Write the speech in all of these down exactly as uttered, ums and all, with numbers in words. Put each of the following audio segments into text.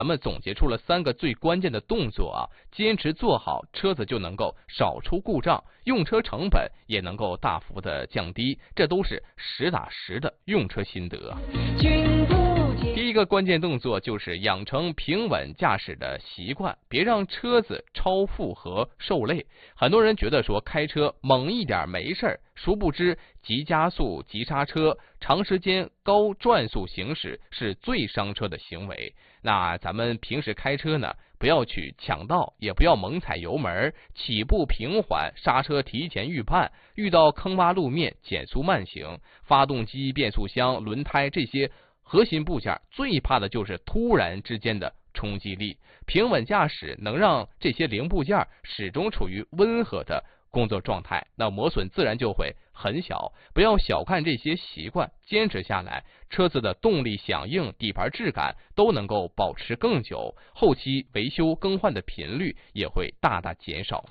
咱们总结出了三个最关键的动作啊，坚持做好，车子就能够少出故障，用车成本也能够大幅的降低，这都是实打实的用车心得。第一个关键动作就是养成平稳驾驶的习惯，别让车子超负荷受累。很多人觉得说开车猛一点没事儿，殊不知急加速、急刹车、长时间高转速行驶是最伤车的行为。那咱们平时开车呢，不要去抢道，也不要猛踩油门，起步平缓，刹车提前预判，遇到坑洼路面减速慢行。发动机、变速箱、轮胎这些核心部件最怕的就是突然之间的冲击力，平稳驾驶能让这些零部件始终处于温和的工作状态，那磨损自然就会很小。不要小看这些习惯，坚持下来，车子的动力响应、底盘质感都能够保持更久，后期维修更换的频率也会大大减少。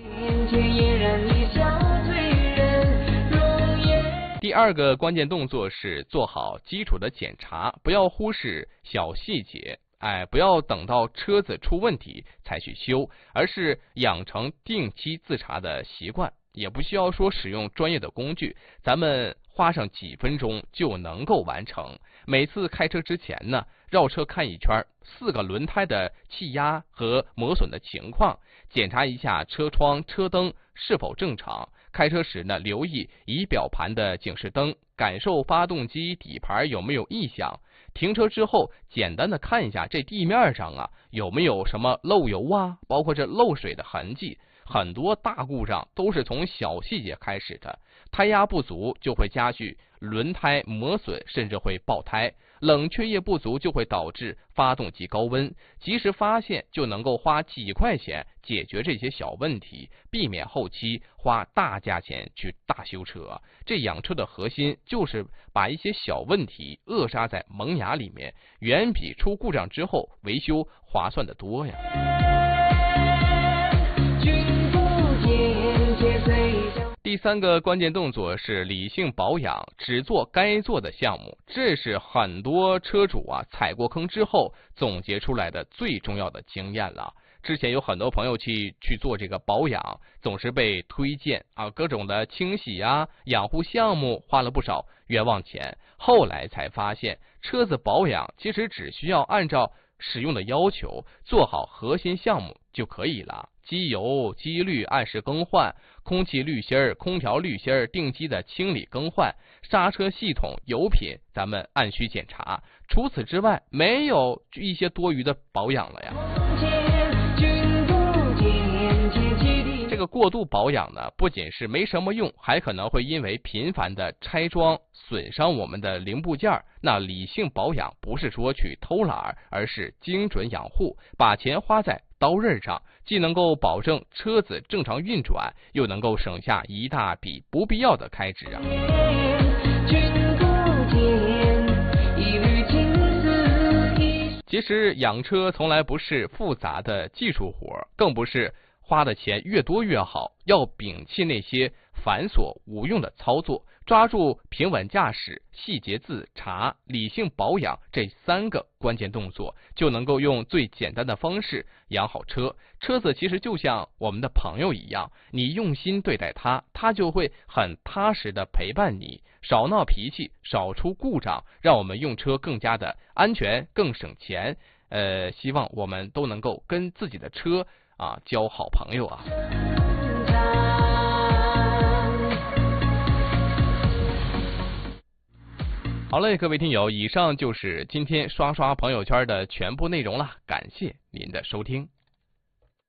第二个关键动作是做好基础的检查，不要忽视小细节，哎，不要等到车子出问题才去修，而是养成定期自查的习惯，也不需要说使用专业的工具，咱们花上几分钟就能够完成。每次开车之前呢，绕车看一圈，四个轮胎的气压和磨损的情况，检查一下车窗、车灯是否正常。开车时呢，留意仪表盘的警示灯，感受发动机底盘有没有异响。停车之后，简单的看一下这地面上啊有没有什么漏油啊，包括这漏水的痕迹。很多大故障都是从小细节开始的，胎压不足就会加剧轮胎磨损，甚至会爆胎。冷却液不足就会导致发动机高温，及时发现就能够花几块钱解决这些小问题，避免后期花大价钱去大修车。这养车的核心就是把一些小问题扼杀在萌芽里面，远比出故障之后维修划算的多呀。第三个关键动作是理性保养，只做该做的项目，这是很多车主啊踩过坑之后总结出来的最重要的经验了。之前有很多朋友去去做这个保养，总是被推荐啊各种的清洗啊养护项目，花了不少冤枉钱。后来才发现，车子保养其实只需要按照使用的要求做好核心项目就可以了。机油、机滤按时更换，空气滤芯、空调滤芯定期的清理更换，刹车系统、油品咱们按需检查。除此之外，没有一些多余的保养了呀。这个过度保养呢，不仅是没什么用，还可能会因为频繁的拆装损伤我们的零部件。那理性保养不是说去偷懒，而是精准养护，把钱花在刀刃上，既能够保证车子正常运转，又能够省下一大笔不必要的开支啊。其实养车从来不是复杂的技术活，更不是花的钱越多越好，要摒弃那些繁琐无用的操作，抓住平稳驾驶、细节自查、理性保养这三个关键动作，就能够用最简单的方式养好车。车子其实就像我们的朋友一样，你用心对待它，它就会很踏实的陪伴你，少闹脾气，少出故障，让我们用车更加的安全，更省钱。呃，希望我们都能够跟自己的车啊交好朋友啊。好嘞，各位听友，以上就是今天刷刷朋友圈的全部内容了，感谢您的收听。